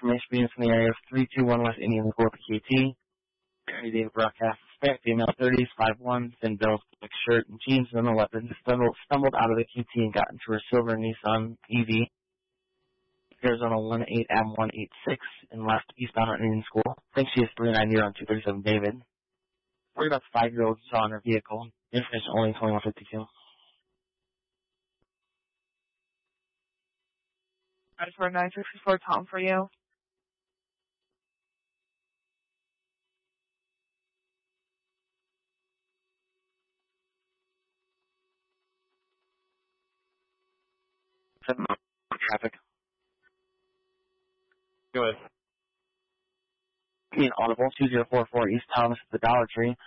information being from the area of 321 West Indian School at KT. Date of broadcast suspect, female 30s, 5'1", thin build, black shirt and jeans, and a weapon. Stumbled out of the QT and got into her silver Nissan EV. Arizona 18M186 and left eastbound on Indian School. I think she is 390 on 237 David. Worried about the 5-year-old saw in her vehicle. Information only 2152. That's for 964 Tom for you. Traffic. Go ahead. Audible 2044 East Thomas at the Dollar Tree.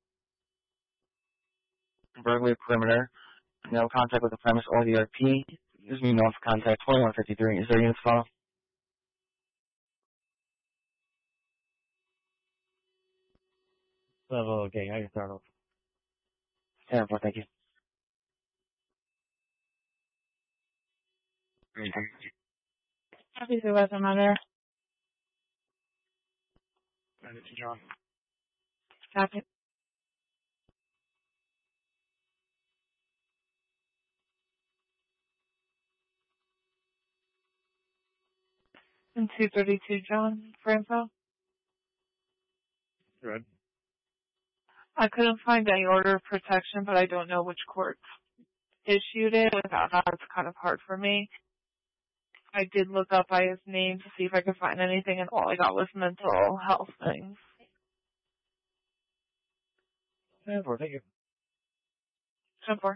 Burglary perimeter. No contact with the premise or the RP. Gives me no contact. 2153. Is there units follow? Level, okay, I can start off. 10-4, thank you. Happy to weather matter. Send it to John. Copy. And 232 John for info. Good. I couldn't find any order of protection, but I don't know which court issued it. Without that, it's kind of hard for me. I did look up by his name to see if I could find anything, and all I got was mental health things. 10-4, thank you. 10-4.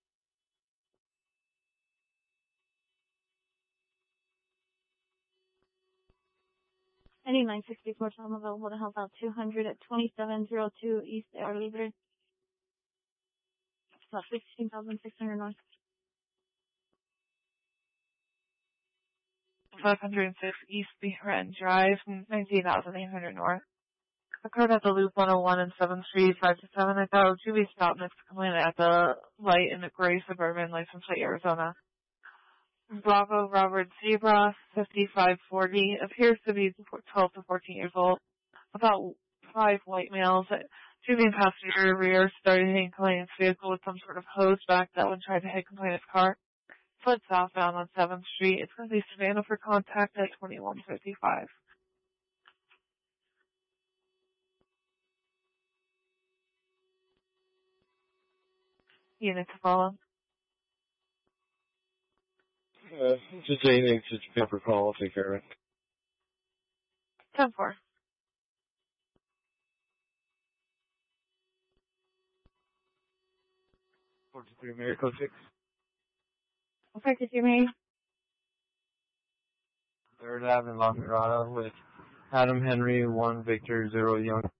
Any 964 Tom available to help out 200 at 2702 East Air Libre. It's about 16,600 north. 506 East Behrend Drive, 19,800 north. Occurred at the Loop 101 and 7th Street, 5 to 7. I thought Julie stopped next to complaint at the light in the gray Suburban license plate, Arizona. Bravo Robert Zebra, 5540, appears to be 12 to 14 years old. About 5 white males. Two main passenger rear started hitting complainant's vehicle with some sort of hose back that one tried to hit complainant's car. Fled southbound on 7th Street. It's going to be Savannah for contact at 2155. Unit to follow. Just anything, just paper call, I'll take care of it. 10-4. 43 Mary Code 6. Effective you may. 3rd Ave in La Mirada with Adam Henry, 1 Victor, 0 Young.